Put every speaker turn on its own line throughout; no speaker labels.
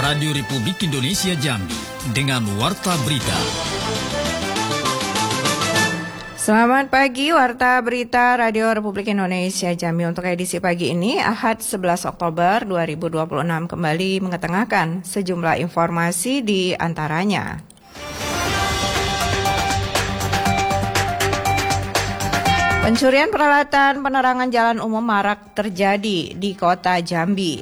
Radio Republik Indonesia Jambi dengan Warta Berita.
Selamat pagi, Warta Berita Radio Republik Indonesia Jambi. Untuk edisi pagi ini, Ahad 11 Oktober 2026 kembali mengetengahkan sejumlah informasi di antaranya. Pencurian peralatan penerangan jalan umum marak terjadi di kota Jambi.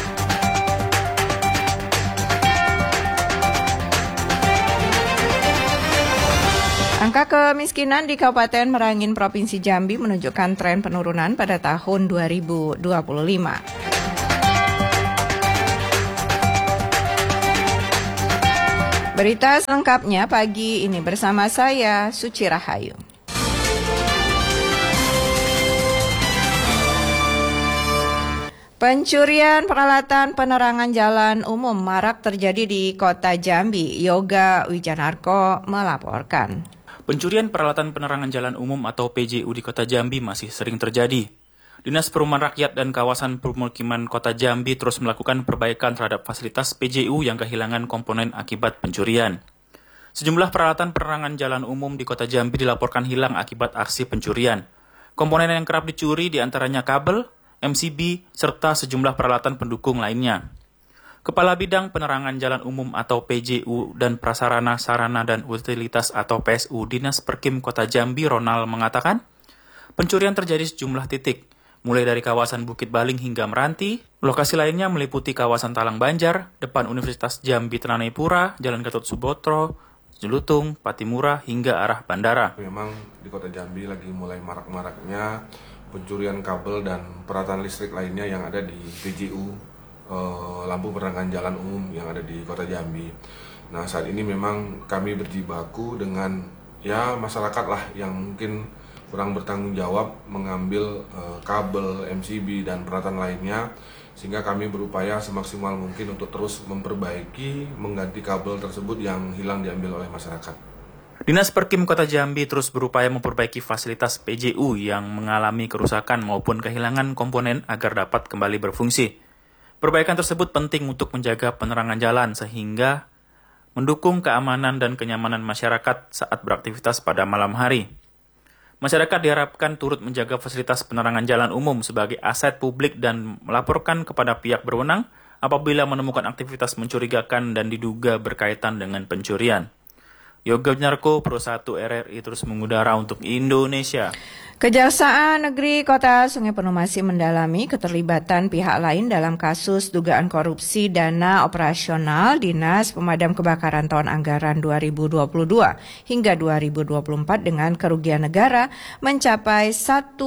Angka kemiskinan di Kabupaten Merangin, Provinsi Jambi menunjukkan tren penurunan pada tahun 2025. Berita selengkapnya pagi ini bersama saya, Suci Rahayu. Pencurian peralatan penerangan jalan umum marak terjadi di kota Jambi. Yoga Wijanarko melaporkan.
Pencurian peralatan penerangan jalan umum atau PJU di kota Jambi masih sering terjadi. Dinas Perumahan Rakyat dan Kawasan Permukiman Kota Jambi terus melakukan perbaikan terhadap fasilitas PJU yang kehilangan komponen akibat pencurian. Sejumlah peralatan penerangan jalan umum di kota Jambi dilaporkan hilang akibat aksi pencurian. Komponen yang kerap dicuri diantaranya kabel, MCB, serta sejumlah peralatan pendukung lainnya. Kepala Bidang Penerangan Jalan Umum atau PJU dan Prasarana Sarana dan Utilitas atau PSU Dinas Perkim Kota Jambi Ronald mengatakan, pencurian terjadi sejumlah titik, mulai dari kawasan Bukit Baling hingga Meranti. Lokasi lainnya meliputi kawasan Talang Banjar, depan Universitas Jambi Telanai-Pura, Jalan Gatot Subroto, Jelutung, Patimura, hingga arah bandara.
Memang di Kota Jambi lagi mulai marak-maraknya pencurian kabel dan peralatan listrik lainnya yang ada di PJU, lampu penerangan jalan umum yang ada di Kota Jambi. Nah, saat ini memang kami berjibaku dengan masyarakat lah yang mungkin kurang bertanggung jawab mengambil kabel, MCB dan peralatan lainnya, sehingga kami berupaya semaksimal mungkin untuk terus memperbaiki, mengganti kabel tersebut yang hilang diambil oleh masyarakat.
Dinas Perkim Kota Jambi terus berupaya memperbaiki fasilitas PJU yang mengalami kerusakan maupun kehilangan komponen agar dapat kembali berfungsi. Perbaikan tersebut penting untuk menjaga penerangan jalan sehingga mendukung keamanan dan kenyamanan masyarakat saat beraktivitas pada malam hari. Masyarakat diharapkan turut menjaga fasilitas penerangan jalan umum sebagai aset publik dan melaporkan kepada pihak berwenang apabila menemukan aktivitas mencurigakan dan diduga berkaitan dengan pencurian. Yoga Wijanarko, Pro 1 RRI terus mengudara untuk Indonesia.
Kejaksaan Negeri Kota Sungai Penuh masih mendalami keterlibatan pihak lain dalam kasus dugaan korupsi dana operasional Dinas Pemadam Kebakaran tahun anggaran 2022 hingga 2024 dengan kerugian negara mencapai 1,3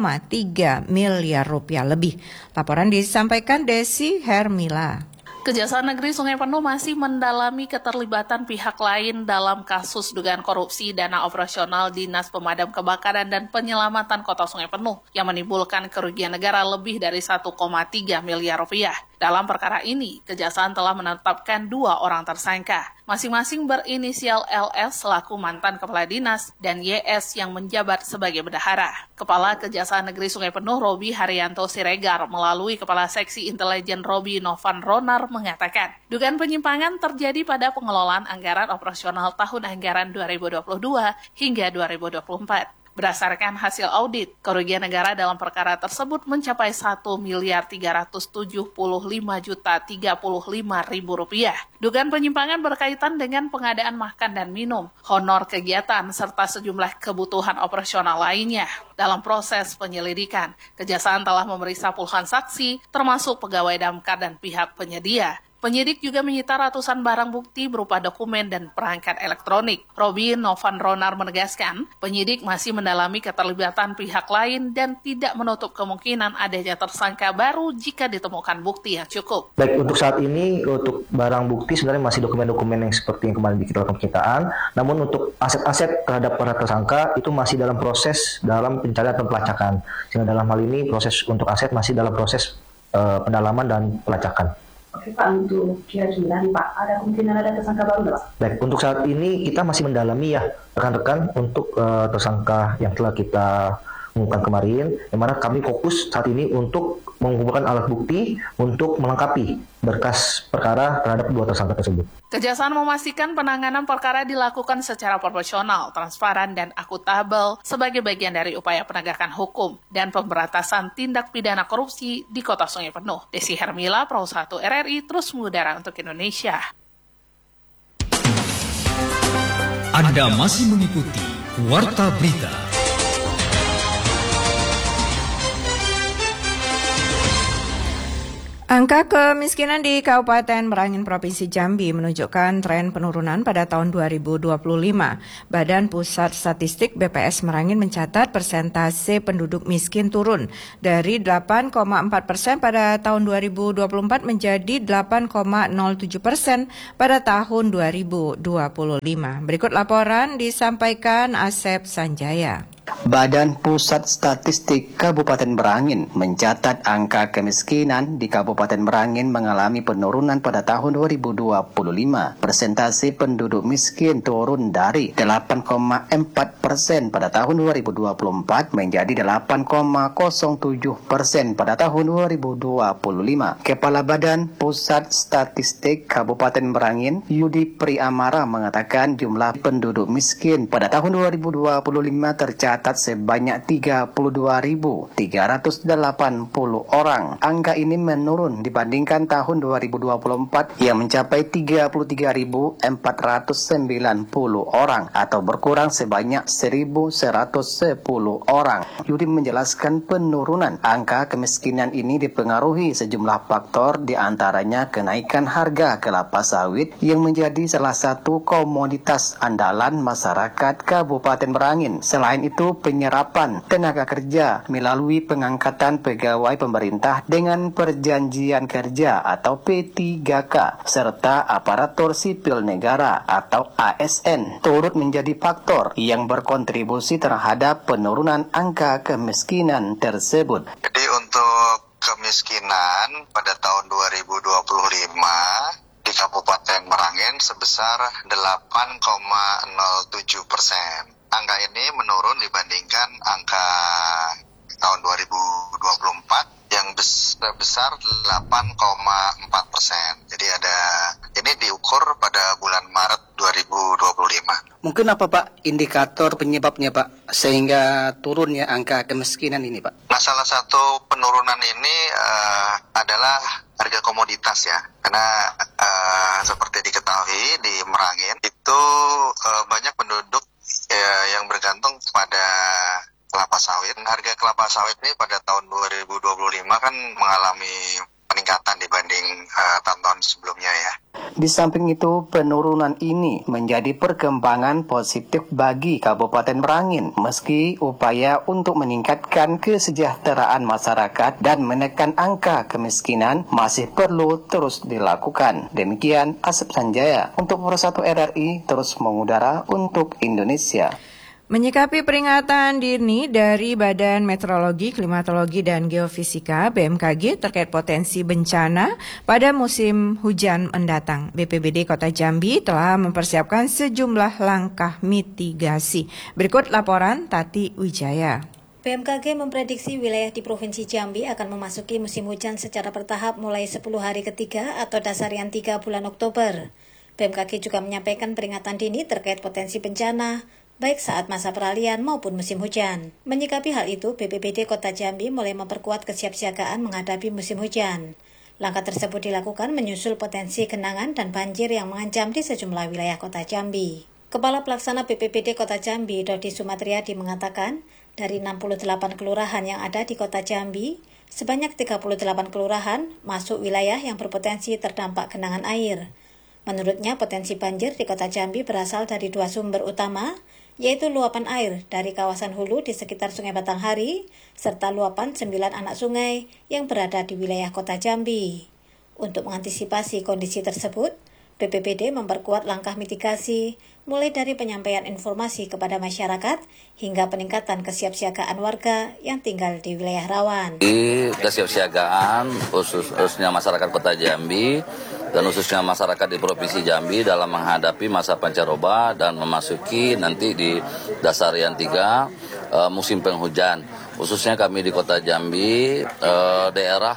miliar rupiah lebih. Laporan disampaikan Desi Hermila.
Kejaksaan Negeri Sungai Penuh masih mendalami keterlibatan pihak lain dalam kasus dugaan korupsi dana operasional Dinas Pemadam Kebakaran dan Penyelamatan Kota Sungai Penuh yang menimbulkan kerugian negara lebih dari 1,3 miliar rupiah. Dalam perkara ini, Kejaksaan telah menetapkan 2 orang tersangka, masing-masing berinisial LS selaku mantan Kepala Dinas dan YS yang menjabat sebagai bendahara. Kepala Kejaksaan Negeri Sungai Penuh Robi Haryanto Siregar melalui Kepala Seksi Intelijen Robi Novan Ronar mengatakan, dugaan penyimpangan terjadi pada pengelolaan anggaran operasional tahun anggaran 2022 hingga 2024. Berdasarkan hasil audit, kerugian negara dalam perkara tersebut mencapai 1.375.035.000 rupiah. Dugaan penyimpangan berkaitan dengan pengadaan makan dan minum, honor kegiatan, serta sejumlah kebutuhan operasional lainnya. Dalam proses penyelidikan, Kejaksaan telah memeriksa puluhan saksi, termasuk pegawai damkar dan pihak penyedia. Penyidik juga menyita ratusan barang bukti berupa dokumen dan perangkat elektronik. Robi Novan Ronar menegaskan, penyidik masih mendalami keterlibatan pihak lain dan tidak menutup kemungkinan adanya tersangka baru jika ditemukan bukti yang cukup.
Baik, untuk saat ini, untuk barang bukti sebenarnya masih dokumen-dokumen yang seperti yang kemarin kita lakukan penyitaan. Namun untuk aset-aset terhadap para tersangka itu masih dalam proses dalam pencarian atau pelacakan. Sehingga dalam hal ini proses untuk aset masih dalam proses pendalaman dan pelacakan.
Oke Pak, untuk kira-kira Pak, ada kemungkinan ada tersangka baru nggak Pak?
Baik, untuk saat ini kita masih mendalami ya rekan-rekan untuk tersangka yang telah kita mengumumkan kemarin, yang mana kami fokus saat ini untuk mengumpulkan alat bukti untuk melengkapi berkas perkara terhadap 2 tersangka tersebut.
Kejaksaan memastikan penanganan perkara dilakukan secara proporsional, transparan, dan akuntabel sebagai bagian dari upaya penegakan hukum dan pemberantasan tindak pidana korupsi di Kota Sungai Penuh. Desi Hermila, Pro 1 RRI, terus mengudara untuk Indonesia.
Anda masih mengikuti Warta Berita.
Angka kemiskinan di Kabupaten Merangin Provinsi Jambi menunjukkan tren penurunan pada tahun 2025. Badan Pusat Statistik BPS Merangin mencatat persentase penduduk miskin turun dari 8,4% pada tahun 2024 menjadi 8,07% pada tahun 2025. Berikut laporan disampaikan Asep Sanjaya.
Badan Pusat Statistik Kabupaten Merangin mencatat angka kemiskinan di Kabupaten Merangin mengalami penurunan pada tahun 2025. Persentase penduduk miskin turun dari 8,4% pada tahun 2024 menjadi 8,07% pada tahun 2025. Kepala Badan Pusat Statistik Kabupaten Merangin, Yudi Priamara mengatakan jumlah penduduk miskin pada tahun 2025 tercatat sebanyak 32.380 orang. Angka ini menurun dibandingkan tahun 2024 yang mencapai 33.490 orang atau berkurang sebanyak 1.110 orang. Yudi menjelaskan penurunan angka kemiskinan ini dipengaruhi sejumlah faktor, diantaranya kenaikan harga kelapa sawit yang menjadi salah satu komoditas andalan masyarakat Kabupaten Merangin. Selain itu, penyerapan tenaga kerja melalui pengangkatan pegawai pemerintah dengan perjanjian kerja atau P3K serta aparatur sipil negara atau ASN turut menjadi faktor yang berkontribusi terhadap penurunan angka kemiskinan tersebut.
Jadi untuk kemiskinan pada tahun 2025 di Kabupaten Merangin sebesar 8,07%. Angka ini menurun dibandingkan angka tahun 2024 yang besar 8,4%. Jadi ini diukur pada bulan Maret 2025.
Mungkin apa Pak indikator penyebabnya Pak sehingga turunnya angka kemiskinan ini Pak?
Nah, salah satu penurunan ini adalah harga komoditas ya. Karena seperti diketahui di Merangin itu banyak penduduk yang bergantung pada kelapa sawit. Harga kelapa sawit ini pada tahun 2025 kan mengalami peningkatan dibanding tahun-tahun sebelumnya ya.
Di samping itu, penurunan ini menjadi perkembangan positif bagi Kabupaten Merangin meski upaya untuk meningkatkan kesejahteraan masyarakat dan menekan angka kemiskinan masih perlu terus dilakukan. Demikian Asep Sanjaya untuk Pro 1 RRI terus mengudara untuk Indonesia.
Menyikapi peringatan dini dari Badan Meteorologi, Klimatologi, dan Geofisika BMKG terkait potensi bencana pada musim hujan mendatang, BPBD Kota Jambi telah mempersiapkan sejumlah langkah mitigasi. Berikut laporan Tati Wijaya.
BMKG memprediksi wilayah di Provinsi Jambi akan memasuki musim hujan secara bertahap mulai 10 hari ketiga atau dasarian 3 bulan Oktober. BMKG juga menyampaikan peringatan dini terkait potensi bencana, baik saat masa peralihan maupun musim hujan. Menyikapi hal itu, BPBD Kota Jambi mulai memperkuat kesiapsiagaan menghadapi musim hujan. Langkah tersebut dilakukan menyusul potensi genangan dan banjir yang mengancam di sejumlah wilayah Kota Jambi. Kepala Pelaksana BPBD Kota Jambi, Dodi Sumatriadi mengatakan, dari 68 kelurahan yang ada di Kota Jambi, sebanyak 38 kelurahan masuk wilayah yang berpotensi terdampak genangan air. Menurutnya, potensi banjir di Kota Jambi berasal dari 2 sumber utama, yaitu luapan air dari kawasan hulu di sekitar Sungai Batanghari, serta luapan 9 anak sungai yang berada di wilayah Kota Jambi. Untuk mengantisipasi kondisi tersebut, BPBD memperkuat langkah mitigasi, mulai dari penyampaian informasi kepada masyarakat, hingga peningkatan kesiapsiagaan warga yang tinggal di wilayah rawan.
Kesiapsiagaan khususnya masyarakat Kota Jambi, dan khususnya masyarakat di Provinsi Jambi dalam menghadapi masa pancaroba dan memasuki nanti di dasarian 3 musim penghujan. khususnya kami di Kota Jambi, daerah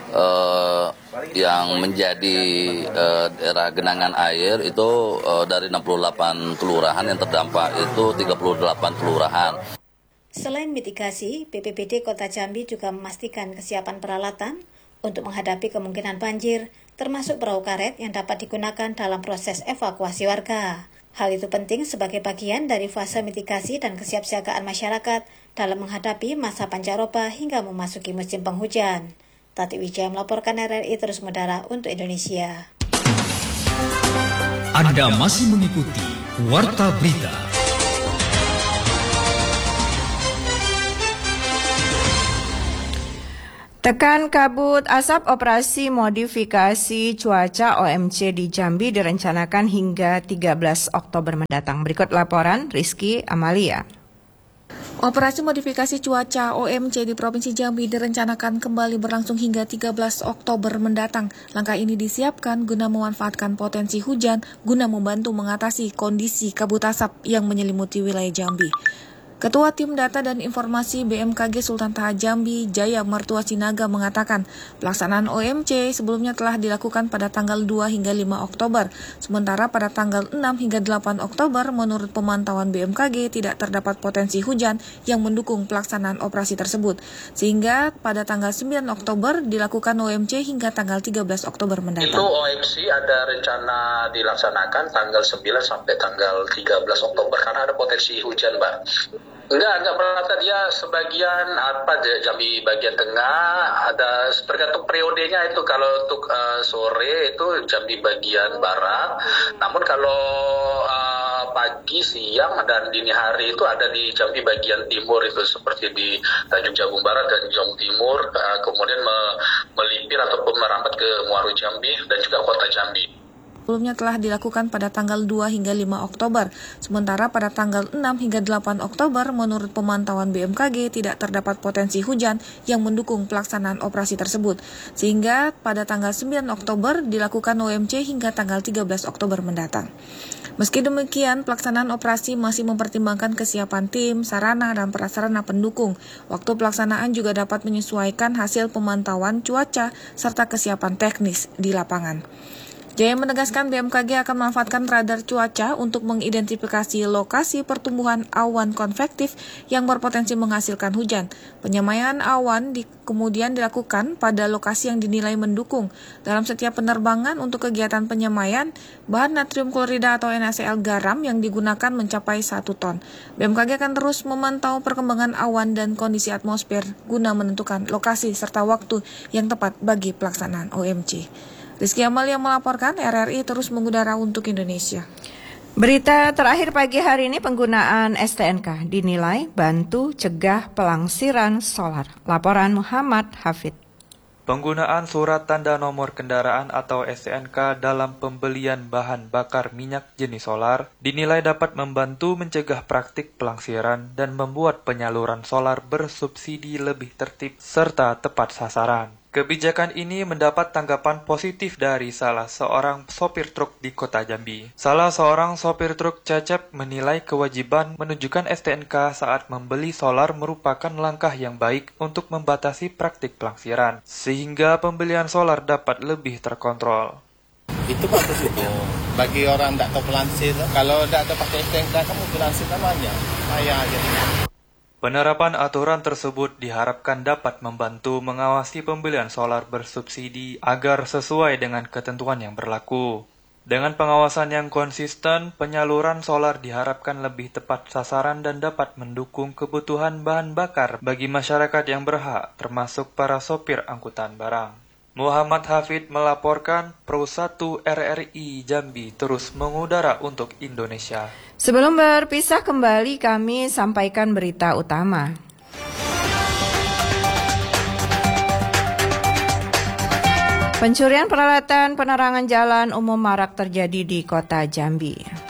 yang menjadi daerah genangan air itu dari 68 kelurahan yang terdampak itu 38 kelurahan.
Selain mitigasi, BPBD Kota Jambi juga memastikan kesiapan peralatan untuk menghadapi kemungkinan banjir, termasuk perahu karet yang dapat digunakan dalam proses evakuasi warga. Hal itu penting sebagai bagian dari fase mitigasi dan kesiapsiagaan masyarakat dalam menghadapi masa pancaroba hingga memasuki musim penghujan. Tati Wijaya melaporkan RRI Terus Mudara untuk Indonesia.
Anda masih mengikuti Warta Berita.
Tekan kabut asap operasi modifikasi cuaca OMC di Jambi direncanakan hingga 13 Oktober mendatang. Berikut laporan Rizky Amalia.
Operasi modifikasi cuaca OMC di Provinsi Jambi direncanakan kembali berlangsung hingga 13 Oktober mendatang. Langkah ini disiapkan guna memanfaatkan potensi hujan guna membantu mengatasi kondisi kabut asap yang menyelimuti wilayah Jambi. Ketua Tim Data dan Informasi BMKG Sultan Taha Jambi, Jaya Mertua Sinaga mengatakan, pelaksanaan OMC sebelumnya telah dilakukan pada tanggal 2 hingga 5 Oktober. Sementara pada tanggal 6 hingga 8 Oktober, menurut pemantauan BMKG, tidak terdapat potensi hujan yang mendukung pelaksanaan operasi tersebut. Sehingga pada tanggal 9 Oktober dilakukan OMC hingga tanggal 13 Oktober mendatang.
Itu OMC ada rencana dilaksanakan tanggal 9 sampai tanggal 13 Oktober karena ada potensi hujan, Mbak. Enggak merata, dia sebagian Jambi bagian tengah, ada tergantung periodenya itu. Kalau untuk sore itu Jambi bagian barat, namun kalau pagi, siang, dan dini hari itu ada di Jambi bagian timur, itu seperti di Tanjung Jabung Barat dan Jong Timur, kemudian melipir ataupun merambat ke Muaru Jambi dan juga Kota Jambi.
Sebelumnya telah dilakukan pada tanggal 2 hingga 5 Oktober. Sementara pada tanggal 6 hingga 8 Oktober, menurut pemantauan BMKG, tidak terdapat potensi hujan yang mendukung pelaksanaan operasi tersebut. Sehingga pada tanggal 9 Oktober dilakukan OMC hingga tanggal 13 Oktober mendatang. Meski demikian, pelaksanaan operasi masih mempertimbangkan kesiapan tim, sarana, dan prasarana pendukung. Waktu pelaksanaan juga dapat menyesuaikan hasil pemantauan cuaca serta kesiapan teknis di lapangan. Jaya menegaskan BMKG akan memanfaatkan radar cuaca untuk mengidentifikasi lokasi pertumbuhan awan konvektif yang berpotensi menghasilkan hujan. Penyamaian awan kemudian dilakukan pada lokasi yang dinilai mendukung. Dalam setiap penerbangan untuk kegiatan penyamaian, bahan natrium klorida atau NaCl garam yang digunakan mencapai 1 ton. BMKG akan terus memantau perkembangan awan dan kondisi atmosfer guna menentukan lokasi serta waktu yang tepat bagi pelaksanaan OMC. Rizky Amalia melaporkan, RRI Terus Mengudara untuk Indonesia.
Berita terakhir pagi hari ini, penggunaan STNK dinilai bantu cegah pelangsiran solar. Laporan Muhammad Hafid.
Penggunaan surat tanda nomor kendaraan atau STNK dalam pembelian bahan bakar minyak jenis solar dinilai dapat membantu mencegah praktik pelangsiran dan membuat penyaluran solar bersubsidi lebih tertib serta tepat sasaran. Kebijakan ini mendapat tanggapan positif dari salah seorang sopir truk di Kota Jambi. Salah seorang sopir truk Cecep menilai kewajiban menunjukkan STNK saat membeli solar merupakan langkah yang baik untuk membatasi praktik pelangsiran, sehingga pembelian solar dapat lebih terkontrol.
Itu bagus itu. Bagi orang tidak tahu pelansir, kalau tidak tahu pakai STNK, kamu pelansir namanya. Saya jadinya.
Penerapan aturan tersebut diharapkan dapat membantu mengawasi pembelian solar bersubsidi agar sesuai dengan ketentuan yang berlaku. Dengan pengawasan yang konsisten, penyaluran solar diharapkan lebih tepat sasaran dan dapat mendukung kebutuhan bahan bakar bagi masyarakat yang berhak, termasuk para sopir angkutan barang. Muhammad Hafid melaporkan, Pro 1 RRI Jambi terus mengudara untuk Indonesia.
Sebelum berpisah kembali, kami sampaikan berita utama. Pencurian peralatan penerangan jalan umum marak terjadi di Kota Jambi.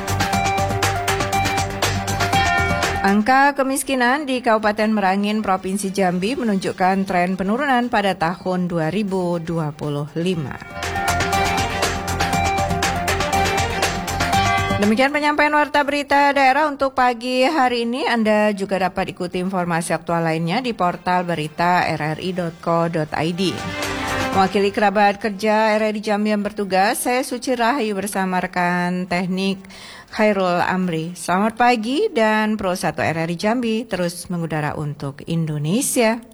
Angka kemiskinan di Kabupaten Merangin, Provinsi Jambi menunjukkan tren penurunan pada tahun 2025. Demikian penyampaian Warta Berita Daerah untuk pagi hari ini. Anda juga dapat ikuti informasi aktual lainnya di portal berita rri.co.id. Mewakili kerabat kerja RRI Jambi yang bertugas, saya Suci Rahayu bersama rekan teknik Khairul Amri. Selamat pagi dan Pro 1 RRI Jambi terus mengudara untuk Indonesia.